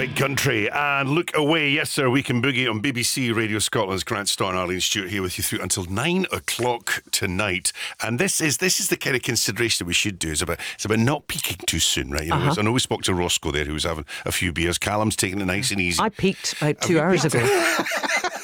Big Country and Look Away. Yes, sir, we can boogie on BBC Radio Scotland's Grant Starr and Arlene Stewart here with you through until 9 o'clock tonight. And this is the kind of consideration that we should do. It's about not peaking too soon, right? You know, I know we spoke to Roscoe there, who was having a few beers. Callum's taking it nice and easy. I peaked about 2 hours ago.